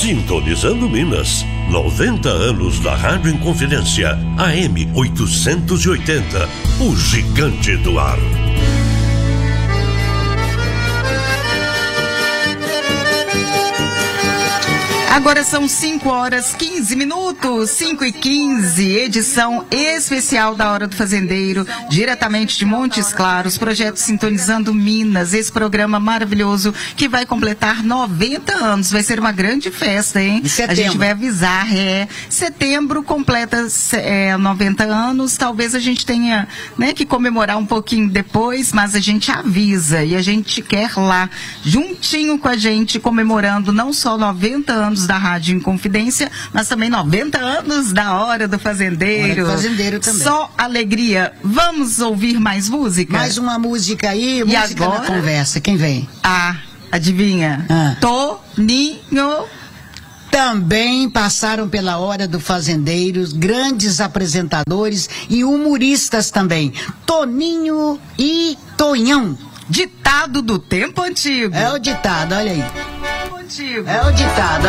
Sintonizando Minas, 90 anos da Rádio Inconfidência, AM 880, o gigante do ar. Agora são 5h15, 5h15, edição especial da Hora do Fazendeiro, diretamente de Montes Claros, projeto Sintonizando Minas, esse programa maravilhoso que vai completar 90 anos, vai ser uma grande festa, hein? A gente vai avisar, setembro completa 90 anos, talvez a gente tenha, né, que comemorar um pouquinho depois, mas a gente avisa e a gente quer lá, juntinho com a gente, comemorando não só 90 anos da Rádio Inconfidência, mas também 90 anos da Hora do Fazendeiro. Hora do Fazendeiro também. Só alegria. Vamos ouvir mais música? Mais uma música aí, música agora? Na conversa. Quem vem? Adivinha? Toninho. Também passaram pela Hora do Fazendeiro grandes apresentadores e humoristas também. Toninho e Tonhão. Ditado do tempo antigo. É o ditado, olha aí. Antigo. É o ditado.